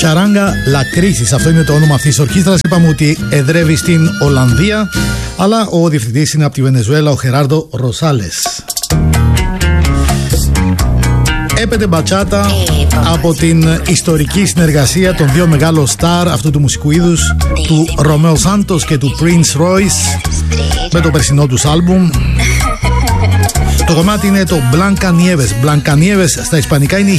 Charanga La Crisis, αυτό είναι το όνομα αυτής της ορχήστρας. Είπαμε ότι εδρεύει στην Ολλανδία, αλλά ο διευθυντής είναι από τη Βενεζουέλα, ο Χεράρντο Ροσάλες. Έπεται μπατσάτα από την ιστορική συνεργασία των δύο μεγάλων στάρ αυτού του μουσικού είδους, του Ρωμαίο Σάντος και του Prince Royce, με το περσινό τους άλμπουμ. Το κομμάτι είναι το Blanca Nieves. Blanca Nieves στα ισπανικά είναι